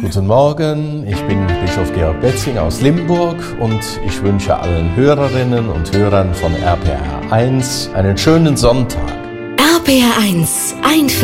Guten Morgen, ich bin Bischof Georg Betzing aus Limburg und ich wünsche allen Hörerinnen und Hörern von RPR 1 einen schönen Sonntag. RPR 1, einfach